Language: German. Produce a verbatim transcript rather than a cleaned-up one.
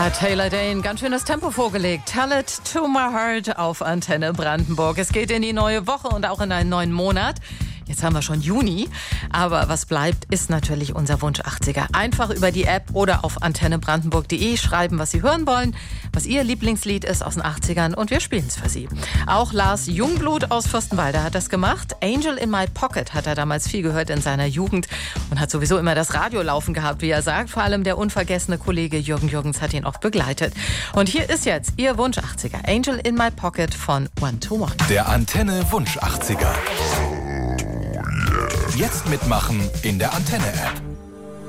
Taylor Dane, ganz schönes Tempo vorgelegt. Tell it to my heart auf Antenne Brandenburg. Es geht in die neue Woche und auch in einen neuen Monat. Jetzt haben wir schon Juni, aber was bleibt, ist natürlich unser Wunsch achtziger. Einfach über die App oder auf antenne brandenburg punkt de schreiben, was Sie hören wollen, was Ihr Lieblingslied ist aus den achtzigern und wir spielen es für Sie. Auch Lars Jungblut aus Fürstenwalde hat das gemacht. Angel in my Pocket hat er damals viel gehört in seiner Jugend und hat sowieso immer das Radio laufen gehabt, wie er sagt. Vor allem der unvergessene Kollege Jürgen Jürgens hat ihn auch begleitet. Und hier ist jetzt Ihr Wunsch achtziger. Angel in my Pocket von One to One. Der Antenne Wunsch achtziger. Jetzt mitmachen in der Antenne-App.